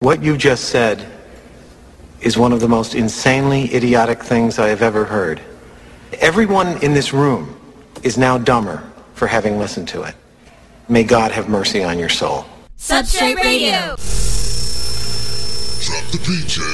What you just said is one of the most insanely idiotic things I have ever heard. Everyone in this room is now dumber for having listened to it. May God have mercy on your soul. Substrate Radio. Drop the beat, Jay.